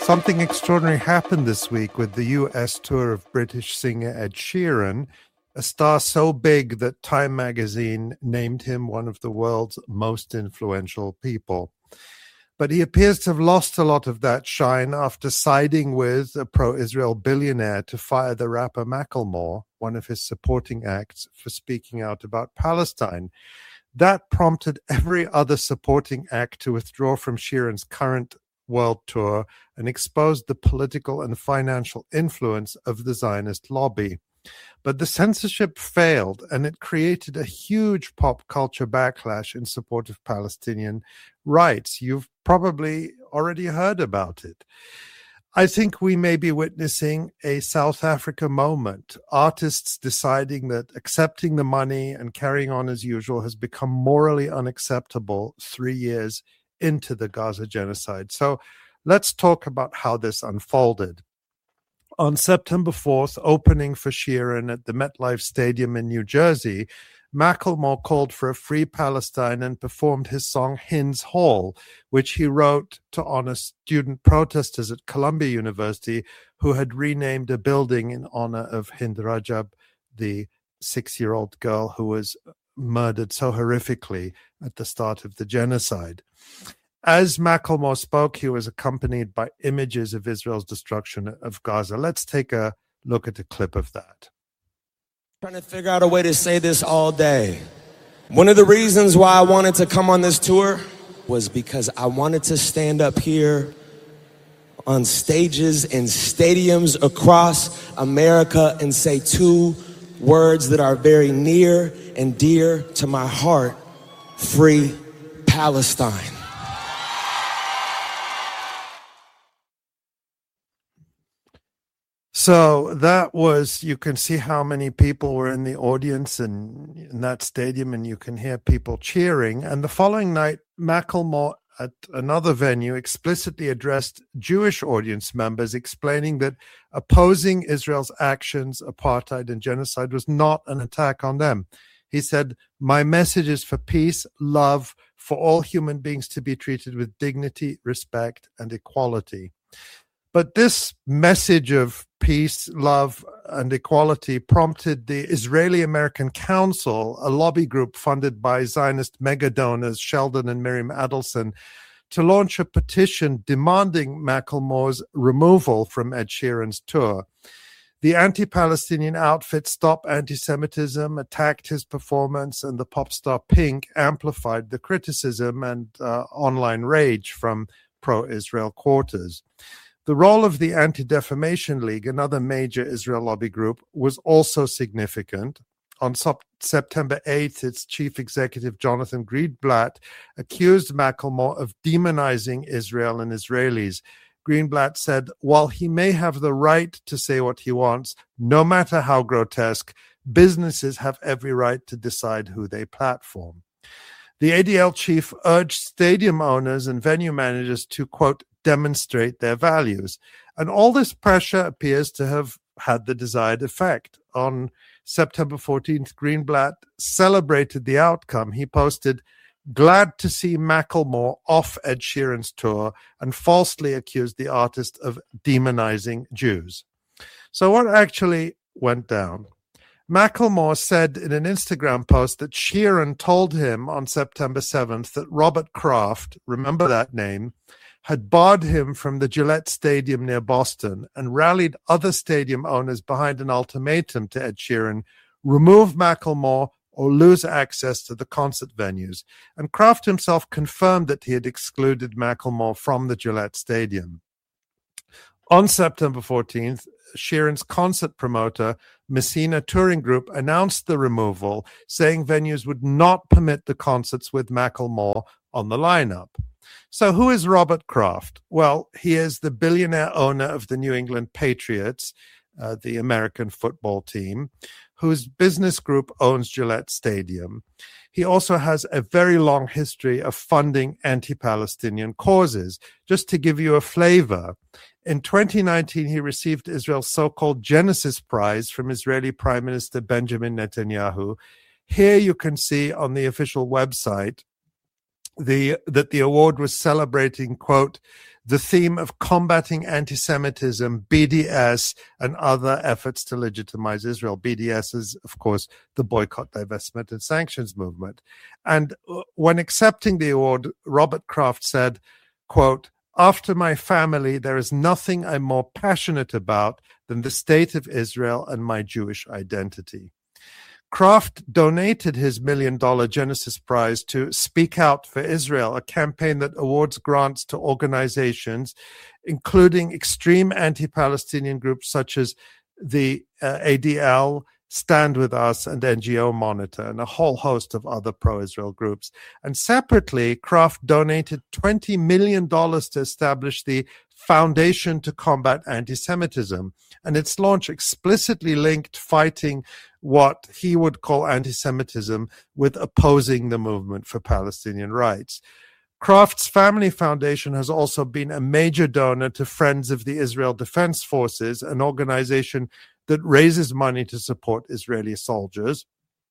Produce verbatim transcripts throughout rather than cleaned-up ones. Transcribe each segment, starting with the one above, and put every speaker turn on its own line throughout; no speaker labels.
Something extraordinary happened this week with the U S tour of British singer Ed Sheeran, a star so big that Time magazine named him one of the world's most influential people. But he appears to have lost a lot of that shine after siding with a pro-Israel billionaire to fire the rapper Macklemore, one of his supporting acts, for speaking out about Palestine. That prompted every other supporting act to withdraw from Sheeran's current world tour and exposed the political and financial influence of the Zionist lobby. But the censorship failed, and it created a huge pop culture backlash in support of Palestinian rights. You've probably already heard about it. I think we may be witnessing a South Africa moment. Artists deciding that accepting the money and carrying on as usual has become morally unacceptable three years into the Gaza genocide. So let's talk about how this unfolded. On September fourth, opening for Sheeran at the MetLife Stadium in New Jersey, Macklemore called for a free Palestine and performed his song Hind's Hall, which he wrote to honor student protesters at Columbia University who had renamed a building in honor of Hind Rajab, the six-year-old girl who was murdered so horrifically at the start of the genocide. As Macklemore spoke, he was accompanied by images of Israel's destruction of Gaza. Let's take a look at a clip of that.
Trying to figure out a way to say this all day. One of the reasons why I wanted to come on this tour was because I wanted to stand up here on stages and stadiums across America and say two words that are very near and dear to my heart: free Palestine.
So that was, you can see how many people were in the audience and in that stadium, and you can hear people cheering. And the following night, Macklemore at another venue explicitly addressed Jewish audience members, explaining that opposing Israel's actions, apartheid and genocide was not an attack on them. He said, "My message is for peace, love, for all human beings to be treated with dignity, respect, and equality." But this message of peace, love, and equality prompted the Israeli-American Council, a lobby group funded by Zionist mega-donors Sheldon and Miriam Adelson, to launch a petition demanding Macklemore's removal from Ed Sheeran's tour. The anti-Palestinian outfit Stop Anti-Semitism attacked his performance, and the pop star Pink amplified the criticism and uh, online rage from pro-Israel quarters. The role of the Anti-Defamation League, another major Israel lobby group, was also significant. On September eighth, its chief executive, Jonathan Greenblatt, accused Macklemore of demonizing Israel and Israelis. Greenblatt said, while he may have the right to say what he wants, no matter how grotesque, businesses have every right to decide who they platform. The A D L chief urged stadium owners and venue managers to, quote, demonstrate their values. And all this pressure appears to have had the desired effect. On September fourteenth, Greenblatt celebrated the outcome. He posted, "Glad to see Macklemore off Ed Sheeran's tour," and falsely accused the artist of demonizing Jews. So what actually went down? Macklemore said in an Instagram post that Sheeran told him on September seventh that Robert Kraft, remember that name, had barred him from the Gillette Stadium near Boston and rallied other stadium owners behind an ultimatum to Ed Sheeran: remove Macklemore or lose access to the concert venues. And Kraft himself confirmed that he had excluded Macklemore from the Gillette Stadium. On September fourteenth, Sheeran's concert promoter, Messina Touring Group, announced the removal, saying venues would not permit the concerts with Macklemore on the lineup. So who is Robert Kraft? Well, he is the billionaire owner of the New England Patriots, uh, the American football team, whose business group owns Gillette Stadium. He also has a very long history of funding anti-Palestinian causes. Just to give you a flavor, in twenty nineteen, he received Israel's so-called Genesis Prize from Israeli Prime Minister Benjamin Netanyahu. Here you can see on the official website the that the award was celebrating, quote, the theme of combating anti-Semitism, B D S, and other efforts to legitimize Israel. B D S is, of course, the boycott, divestment, and sanctions movement. And when accepting the award, Robert Kraft said, quote, "After my family, there is nothing I'm more passionate about than the state of Israel and my Jewish identity." Kraft donated his million dollar Genesis Prize to Speak Out for Israel, a campaign that awards grants to organizations, including extreme anti-Palestinian groups such as the uh, A D L, Stand With Us, and N G O Monitor, and a whole host of other pro-Israel groups. And separately, Kraft donated twenty million dollars to establish the Foundation to Combat Anti-Semitism, and its launch explicitly linked fighting what he would call anti-Semitism with opposing the movement for Palestinian rights. Kraft's Family Foundation has also been a major donor to Friends of the Israel Defense Forces, an organization that raises money to support Israeli soldiers.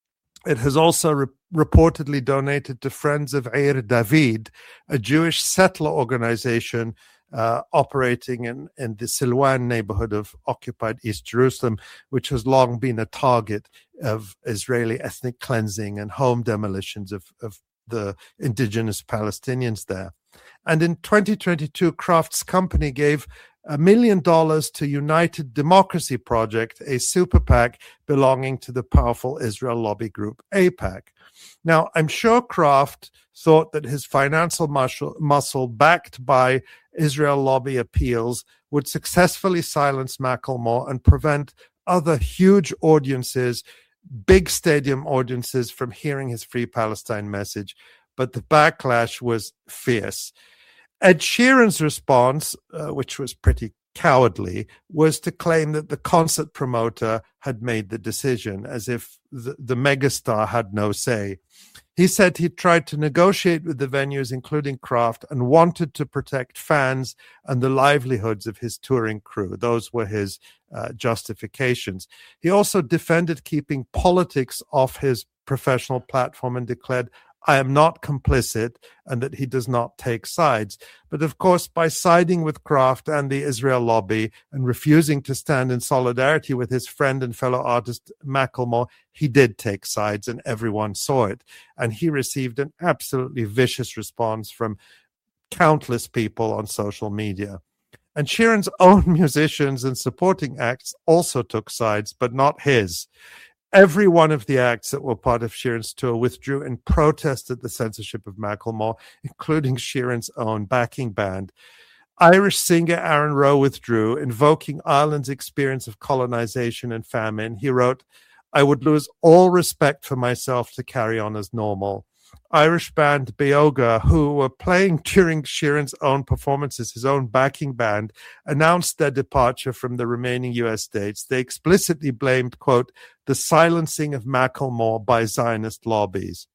It has also re- reportedly donated to Friends of Eir David, a Jewish settler organization uh, operating in, in the Silwan neighborhood of occupied East Jerusalem, which has long been a target of Israeli ethnic cleansing and home demolitions of, of the indigenous Palestinians there. And in twenty twenty-two, Kraft's company gave a million dollars to United Democracy Project, a super PAC belonging to the powerful Israel lobby group AIPAC. Now, I'm sure Kraft thought that his financial muscle, muscle backed by Israel lobby appeals would successfully silence Macklemore and prevent other huge audiences, big stadium audiences, from hearing his Free Palestine message. But the backlash was fierce. Ed Sheeran's response, uh, which was pretty cowardly, was to claim that the concert promoter had made the decision, as if the, the megastar had no say. He said he tried to negotiate with the venues, including Kraft, and wanted to protect fans and the livelihoods of his touring crew. Those were his uh, justifications. He also defended keeping politics off his professional platform and declared, "I am not complicit," and that he does not take sides. But of course, by siding with Kraft and the Israel lobby and refusing to stand in solidarity with his friend and fellow artist Macklemore, he did take sides, and everyone saw it. And he received an absolutely vicious response from countless people on social media. And Sheeran's own musicians and supporting acts also took sides, but not his. Every one of the acts that were part of Sheeran's tour withdrew in protest at the censorship of Macklemore, including Sheeran's own backing band. Irish singer Aaron Rowe withdrew, invoking Ireland's experience of colonization and famine. He wrote, "I would lose all respect for myself to carry on as normal." Irish band Beoga, who were playing during Sheeran's own performances, his own backing band, announced their departure from the remaining U S states. They explicitly blamed, quote, "the silencing of Macklemore by Zionist lobbies."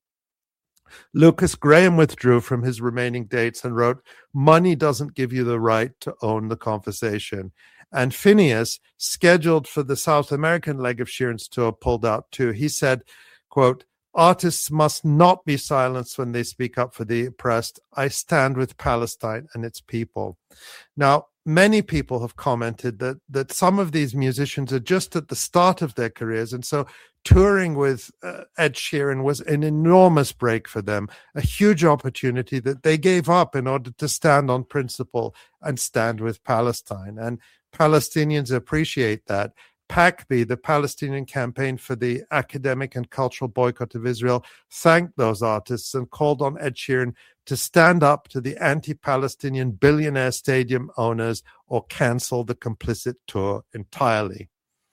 Lucas Graham withdrew from his remaining dates and wrote, "Money doesn't give you the right to own the conversation." And Phineas, scheduled for the South American leg of Sheeran's tour, pulled out too. He said, quote, "Artists must not be silenced when they speak up for the oppressed. I stand with Palestine and its people." Now, many people have commented that that some of these musicians are just at the start of their careers, and so touring with uh, Ed Sheeran was an enormous break for them, a huge opportunity that they gave up in order to stand on principle and stand with Palestine. And Palestinians appreciate that. PACB, the Palestinian Campaign for the Academic and Cultural Boycott of Israel, thanked those artists and called on Ed Sheeran to stand up to the anti-Palestinian billionaire stadium owners or cancel the complicit tour entirely.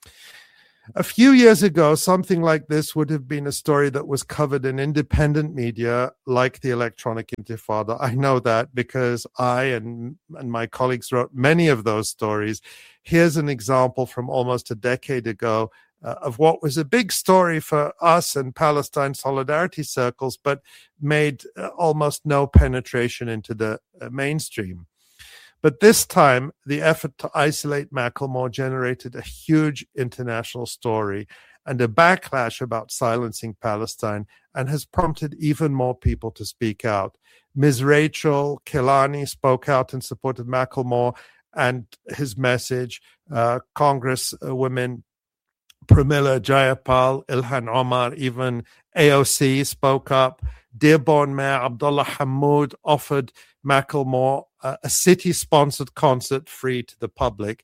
A few years ago, something like this would have been a story that was covered in independent media like the Electronic Intifada. I know that because I and, and my colleagues wrote many of those stories. Here's an example from almost a decade ago uh, of what was a big story for us and Palestine solidarity circles, but made uh, almost no penetration into the uh, mainstream. But this time, the effort to isolate Macklemore generated a huge international story and a backlash about silencing Palestine, and has prompted even more people to speak out. Miz Rachel Kilani spoke out in support of Macklemore and his message. Uh, Congresswomen Pramila Jayapal, Ilhan Omar, even A O C spoke up. Dearborn Mayor Abdullah Hammoud offered Macklemore uh, a city-sponsored concert free to the public.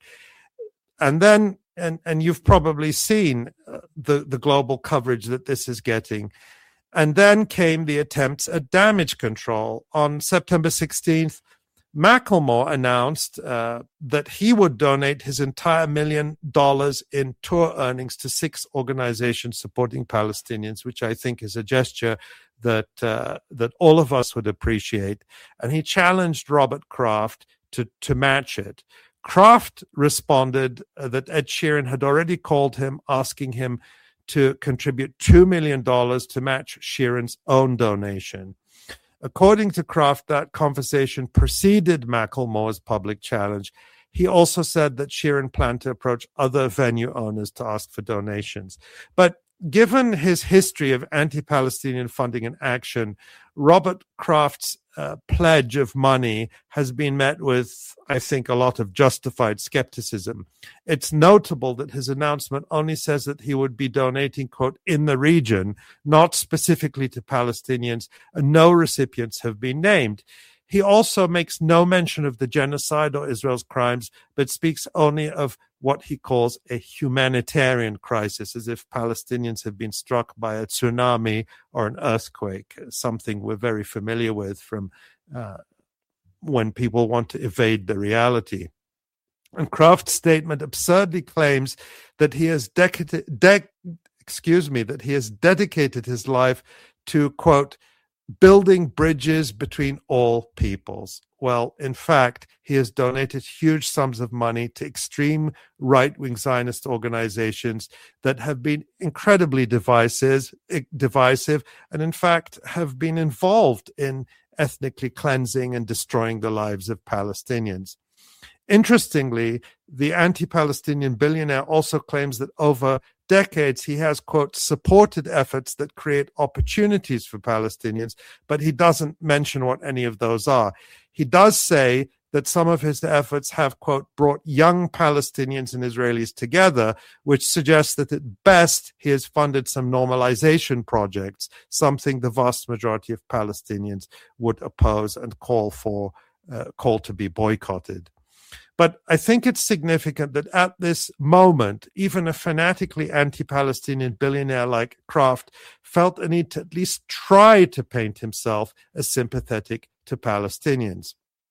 And then, and, and you've probably seen uh, the, the global coverage that this is getting. And then came the attempts at damage control. On September sixteenth, Macklemore announced uh, that he would donate his entire million dollars in tour earnings to six organizations supporting Palestinians, which I think is a gesture that uh, that all of us would appreciate. And he challenged Robert Kraft to, to match it. Kraft responded uh, that Ed Sheeran had already called him, asking him to contribute two million dollars to match Sheeran's own donation. According to Kraft, that conversation preceded Macklemore's public challenge. He also said that Sheeran planned to approach other venue owners to ask for donations. But given his history of anti-Palestinian funding and action, Robert Kraft's uh, pledge of money has been met with, I think, a lot of justified skepticism. It's notable that his announcement only says that he would be donating, quote, in the region, not specifically to Palestinians, and no recipients have been named. He also makes no mention of the genocide or Israel's crimes, but speaks only of what he calls a humanitarian crisis, as if Palestinians have been struck by a tsunami or an earthquake, something we're very familiar with from uh, when people want to evade the reality. And Kraft's statement absurdly claims that he has dedicated, de- excuse me, that he has dedicated his life to, quote, building bridges between all peoples. Well, in fact, he has donated huge sums of money to extreme right-wing Zionist organizations that have been incredibly divisive, divisive, and in fact have been involved in ethnically cleansing and destroying the lives of Palestinians. Interestingly, the anti-Palestinian billionaire also claims that over decades he has, quote, supported efforts that create opportunities for Palestinians, but he doesn't mention what any of those are. He does say that some of his efforts have, quote, brought young Palestinians and Israelis together, which suggests that at best he has funded some normalization projects, something the vast majority of Palestinians would oppose and call for, uh, call to be boycotted. But I think it's significant that at this moment, even a fanatically anti-Palestinian billionaire like Kraft felt a need to at least try to paint himself as sympathetic to Palestinians.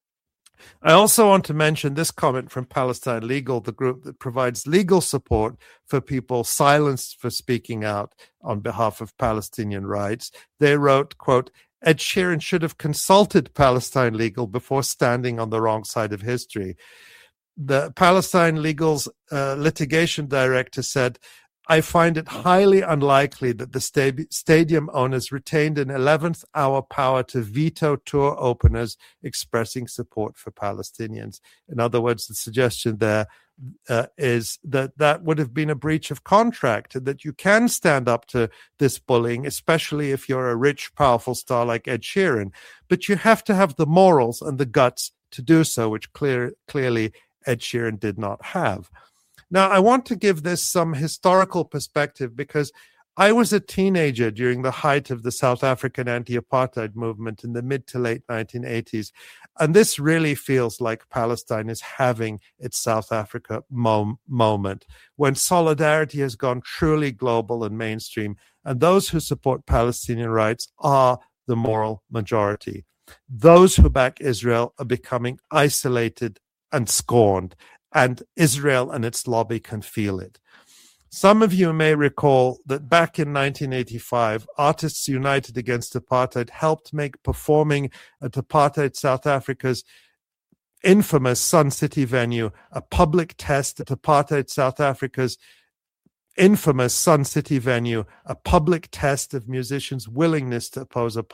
I also want to mention this comment from Palestine Legal, the group that provides legal support for people silenced for speaking out on behalf of Palestinian rights. They wrote, quote, Ed Sheeran should have consulted Palestine Legal before standing on the wrong side of history. The Palestine Legal's uh, litigation director said, I find it highly unlikely that the sta- stadium owners retained an eleventh hour power to veto tour openers expressing support for Palestinians. In other words, the suggestion there uh, is that that would have been a breach of contract, that you can stand up to this bullying, especially if you're a rich, powerful star like Ed Sheeran. But you have to have the morals and the guts to do so, which clear, clearly Ed Sheeran did not have. Now, I want to give this some historical perspective because I was a teenager during the height of the South African anti-apartheid movement in the mid to late nineteen eighties. And this really feels like Palestine is having its South Africa mom- moment when solidarity has gone truly global and mainstream. And those who support Palestinian rights are the moral majority. Those who back Israel are becoming isolated and scorned, and Israel and its lobby can feel it. Some of you may recall that back in nineteen eighty-five, Artists United Against Apartheid helped make performing at apartheid South Africa's infamous Sun City venue a public test at apartheid South Africa's infamous Sun City venue, a public test of musicians' willingness to oppose apartheid.